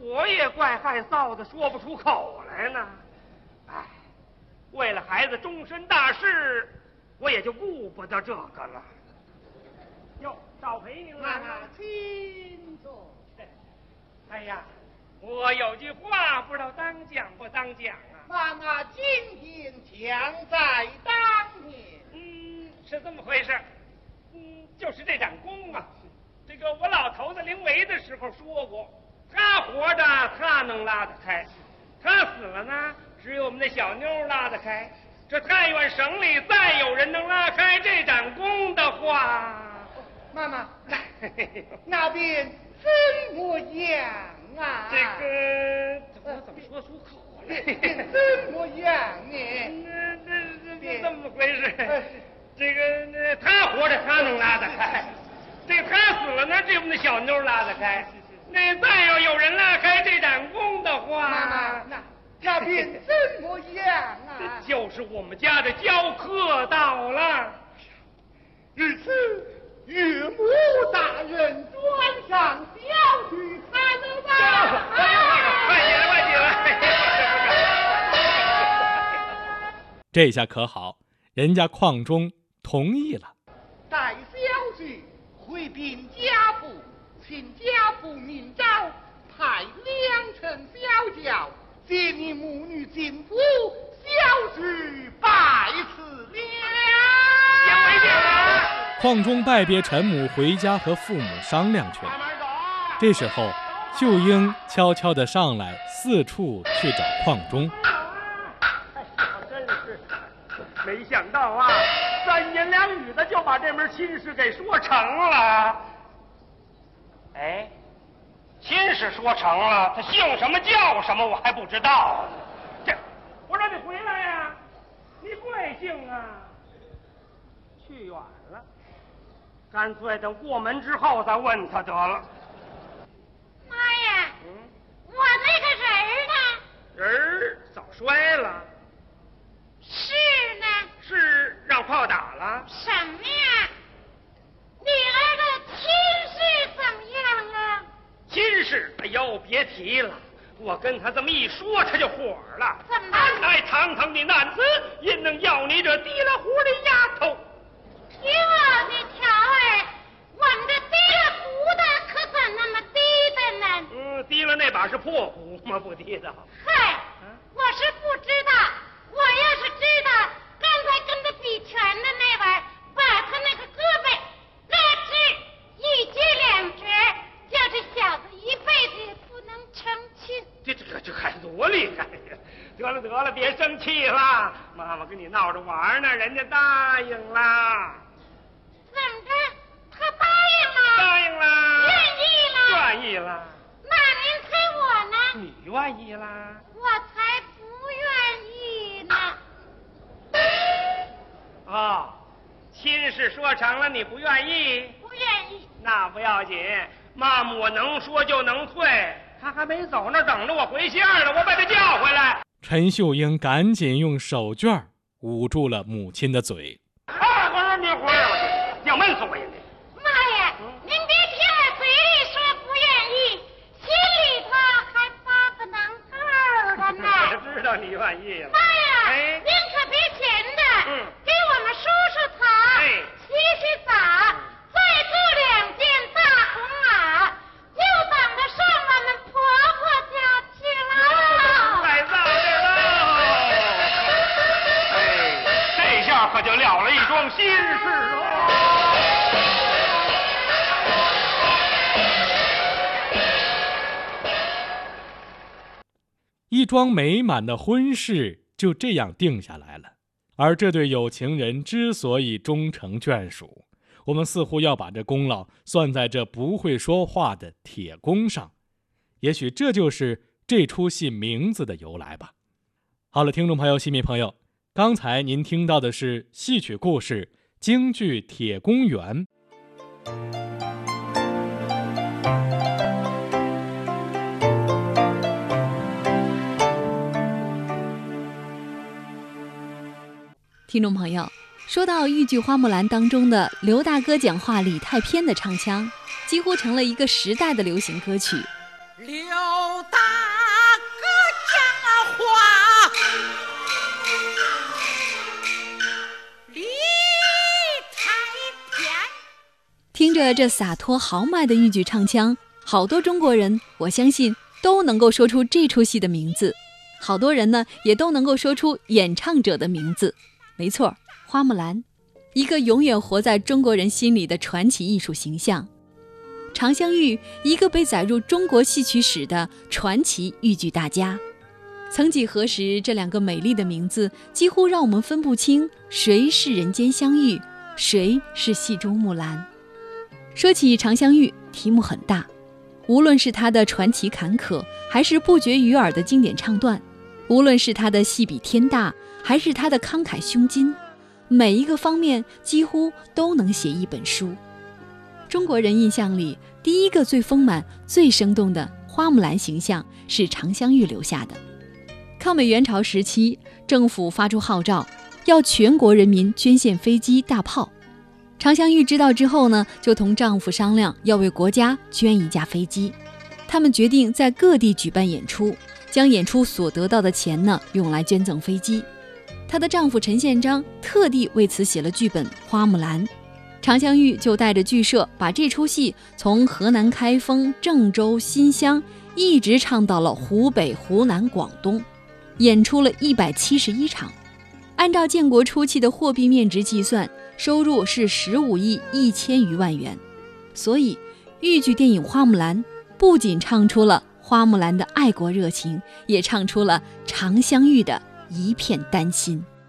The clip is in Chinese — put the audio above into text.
我也怪害臊的，说不出口来呢。哎，为了孩子终身大事，我也就顾不得这个了。哟，少陪您了。 妈妈，请坐。 哎呀，我有句话不知道当讲不当讲啊。 妈妈，今天将在当面。 是这么回事。就是这长工啊，这个我老头子临危的时候说过，他活着他能拉得开，他死了呢，只有我们那小妞拉得开。这太原省里再有人能拉开这长工的话， 妈妈，那边怎么样啊？ 这个我怎么说出口来？ 怎么样呢？ 这么回事。这个他活着他能拉得开，这个他死了呢，只有我们那小妞拉得开。那再要有人拉开这长工的话， 妈妈，那边怎么样啊？ 就是我们家的教课到了。 日此岳母大人转上小婿才能吧？ 快起来，快起来！ 这下可好，人家邝中同意了。 待小婿回禀家父，请家父明诏，派2乘小轿接你母女进府，小婿拜辞了。 邝中拜别陈母，回家和父母商量去了。这时候，秀英悄悄地上来，四处去找邝中。 真是没想到啊，3言2语的就把这门亲事给说成了。哎，亲事说成了，他姓什么叫什么我还不知道。这，我让你回来呀，你贵姓啊？去远了，干脆等过门之后再问他得了。 妈呀，我那个人呢？ 人早摔了。 是呢？ 是让炮打了？ 什么呀？你儿的亲事怎么样啊？ 亲事，哎呦，别提了，我跟他这么一说，他就火了。 怎么？ 哎，堂堂的男子，因能要你这提了壶的丫头。 听我的条儿，我们这提了壶的可怎那么低的呢？ 提了那把是破壶吗？不提的。 嗨，我是不知道。我要是知道，刚才跟他比拳的那位，把他那个胳膊拉直一截2折，叫这小子一辈子也不能成亲。 这还多厉害呀！得了，别生气了，妈妈跟你闹着玩呢，人家答应了。 怎么着？他答应了？ 答应了。 愿意了？ 愿意了。 那您猜我呢？ 你愿意啦？ 我才不愿意呢。 亲事说成了，你不愿意？ 不愿意。 那不要紧，妈妈我能说就能退。他还没走那等着我回信呢，我把他叫回来。 陈秀英赶紧用手绢捂住了母亲的嘴。 你回来，要闷死我呀！ 妈呀，您别听我嘴里说不愿意，心里头还发个能头的呢。 我知道你愿意了。 妈呀，您可别闲的，给我们梳梳头，洗洗澡，再雇2件大红袄，就等着上我们婆婆家去了。 太早了。这下可就了了一桩心事了。 一桩美满的婚事就这样定下来了。而这对有情人之所以终成眷属，我们似乎要把这功劳算在这不会说话的铁公上。也许这就是这出戏名字的由来吧。好了，听众朋友、戏迷朋友，刚才您听到的是戏曲故事京剧《铁公园》。 听众朋友，说到豫剧《花木兰》当中的刘大哥讲话李太偏的唱腔，几乎成了一个时代的流行歌曲。 刘大哥讲话理太偏。 听着这洒脱豪迈的豫剧唱腔，好多中国人，我相信都能够说出这出戏的名字。好多人呢，也都能够说出演唱者的名字。没错，花木兰，一个永远活在中国人心里的传奇艺术形象。常香玉，一个被载入中国戏曲史的传奇豫剧大家。曾几何时，这两个美丽的名字几乎让我们分不清谁是人间香玉，谁是戏中木兰。说起常香玉，题目很大，无论是她的传奇坎坷，还是不绝于耳的经典唱段，无论是她的戏比天大，还是她的慷慨胸襟，每一个方面几乎都能写一本书。中国人印象里，第一个最丰满、最生动的花木兰形象是常香玉留下的。抗美援朝时期，政府发出号召，要全国人民捐献飞机、大炮。常香玉知道之后呢，就同丈夫商量要为国家捐一架飞机。他们决定在各地举办演出，将演出所得到的钱呢，用来捐赠飞机。她的丈夫陈宪章特地为此写了剧本《花木兰》。常香玉就带着剧社把这出戏从河南开封、郑州、新乡一直唱到了湖北、湖南、广东，演出了171场。按照建国初期的货币面值计算，收入是15亿1000余万元。所以豫剧电影《花木兰》不仅唱出了花木兰的爱国热情，也唱出了常香玉的一片丹心。